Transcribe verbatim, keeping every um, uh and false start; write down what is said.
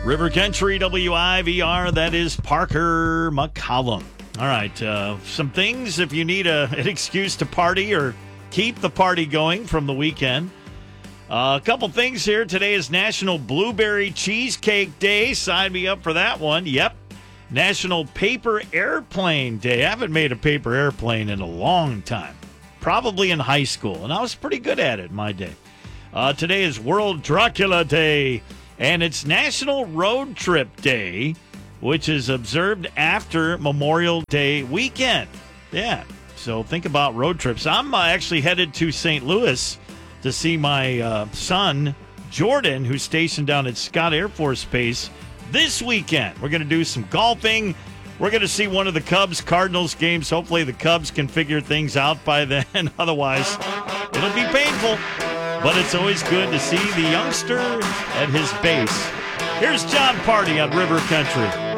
River Country, W I V R, that is Parker McCollum. All right, uh, some things if you need a, an excuse to party or keep the party going from the weekend. Uh, a couple things here. Today is National Blueberry Cheesecake Day. Sign me up for that one. Yep. National Paper Airplane Day. I haven't made a paper airplane in a long time. Probably in high school, and I was pretty good at it in my day. Uh, today is World Dracula Day, and it's National Road Trip Day, which is observed after Memorial Day weekend. Yeah, so think about road trips. I'm uh, actually headed to Saint Louis to see my uh, son, Jordan, who's stationed down at Scott Air Force Base this weekend. We're going to do some golfing. We're going to see one of the Cubs-Cardinals games. Hopefully the Cubs can figure things out by then. Otherwise, it'll be painful. But it's always good to see the youngster at his base. Here's John Party on River Country.